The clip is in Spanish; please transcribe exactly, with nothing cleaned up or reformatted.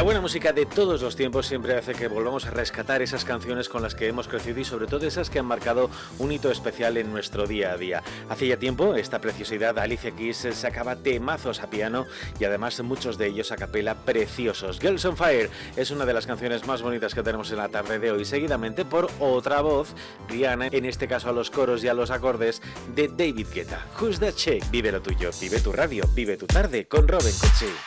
La buena música de todos los tiempos siempre hace que volvamos a rescatar esas canciones con las que hemos crecido y sobre todo esas que han marcado un hito especial en nuestro día a día. Hace ya tiempo esta preciosidad Alicia Keys sacaba temazos a piano y además muchos de ellos a capela preciosos. Girls on Fire es una de las canciones más bonitas que tenemos en la tarde de hoy, seguidamente por otra voz, Rihanna, en este caso a los coros y a los acordes de David Guetta. Who's That Chick? Vive lo tuyo, vive tu radio, vive tu tarde con Robin Cutchy.